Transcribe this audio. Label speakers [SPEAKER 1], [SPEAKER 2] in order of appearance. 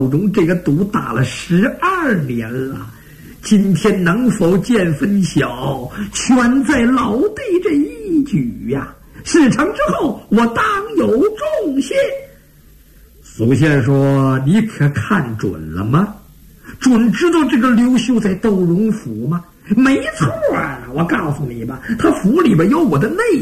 [SPEAKER 1] 中这个赌打了12年了，今天能否见分晓，全在老弟这一举呀！事成之后，我当有重谢。苏宪说：“你可看准了吗？准知道这个刘秀在窦荣府吗？没错啊，我告诉你吧，他府里边有我的内